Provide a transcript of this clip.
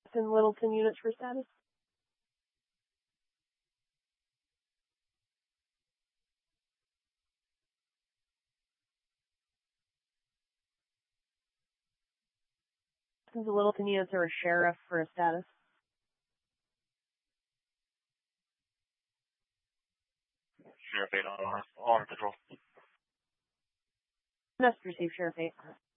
Send Littleton units for status. Send the Littleton units or a sheriff for a status. Sheriff 8 on patrol. Must receive Sheriff 8.